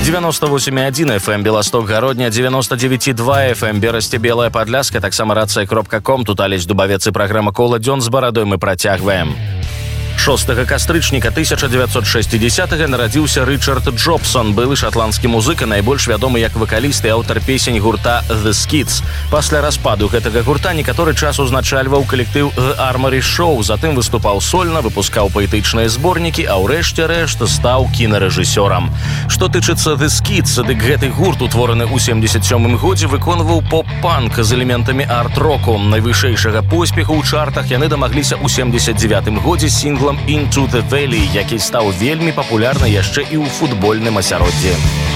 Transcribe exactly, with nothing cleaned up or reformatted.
девяносто восемь и один эф эм Белосток, Гародня, девяносто девять и два эф эм Берасці, Белая Падляска, таксама рацыя кропка ком, тут Алесь Дубавец і праграма «Кола дзён» з барадой мы працягваем. шостага кастрычніка тысяча дзевяцьсот шэсцідзесятага нарадзіўся Рычард Джобсон, былы шатландскі музыка, найбольш вядомы як вакаліст і аўтар песень гурта The Skids. Пасля распаду гэтага гурта некаторы час узначальваў калектыў The Armory Show, затым выступаў сольна, выпускаў паэтычныя зборнікі, а ўрэшце рэшт стаў кінарэжысёрам. Што тычыцца The Skids, дык гэты гурт, утвораны ў семдзесят сёмым годзе, выконваў поп-панк з элементамі арт-року. Найвышэйшага поспеху ў чартах яны дамагліся ў семдзесят дзевятым годзе сінглам Into the Valley, які стаў вельмі папулярны яшчэ і ў футбольным асяроддзі.